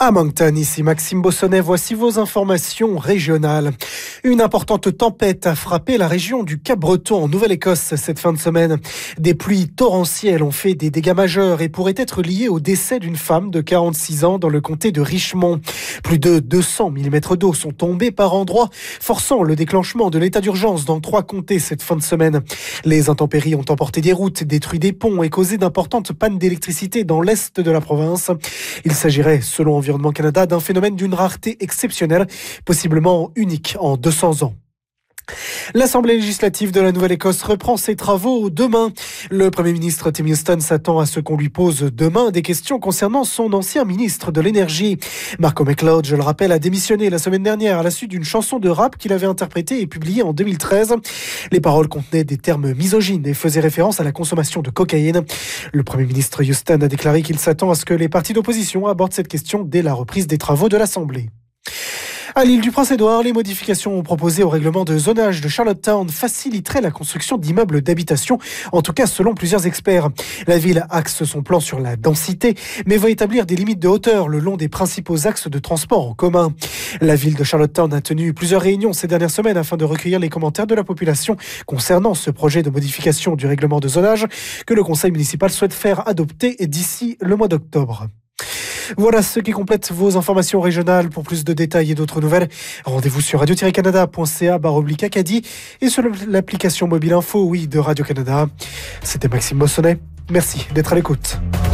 À Moncton, ici Maxime Bossonnet, voici vos informations régionales. Une importante tempête a frappé la région du Cap-Breton en Nouvelle-Écosse cette fin de semaine. Des pluies torrentielles ont fait des dégâts majeurs et pourraient être liés au décès d'une femme de 46 ans dans le comté de Richmond. Plus de 200 mm d'eau sont tombés par endroits, forçant le déclenchement de l'état d'urgence dans 3 comtés cette fin de semaine. Les intempéries ont emporté des routes, détruit des ponts et causé d'importantes pannes d'électricité dans l'est de la province. Il s'agirait, selon Environnement Canada, d'un phénomène d'une rareté exceptionnelle, possiblement unique en 200 ans. L'Assemblée législative de la Nouvelle-Écosse reprend ses travaux demain. Le Premier ministre Tim Huston s'attend à ce qu'on lui pose demain des questions concernant son ancien ministre de l'Énergie. Marco McLeod, je le rappelle, a démissionné la semaine dernière à la suite d'une chanson de rap qu'il avait interprétée et publiée en 2013. Les paroles contenaient des termes misogynes et faisaient référence à la consommation de cocaïne. Le Premier ministre Huston a déclaré qu'il s'attend à ce que les partis d'opposition abordent cette question dès la reprise des travaux de l'Assemblée. À l'île du Prince-Édouard, les modifications proposées au règlement de zonage de Charlottetown faciliteraient la construction d'immeubles d'habitation, en tout cas selon plusieurs experts. La ville axe son plan sur la densité, mais va établir des limites de hauteur le long des principaux axes de transport en commun. La ville de Charlottetown a tenu plusieurs réunions ces dernières semaines afin de recueillir les commentaires de la population concernant ce projet de modification du règlement de zonage que le conseil municipal souhaite faire adopter d'ici le mois d'octobre. Voilà ce qui complète vos informations régionales. Pour plus de détails et d'autres nouvelles, rendez-vous sur radio-canada.ca/Acadie et sur l'application mobile info de Radio-Canada. C'était Maxime Bossonnet. Merci d'être à l'écoute.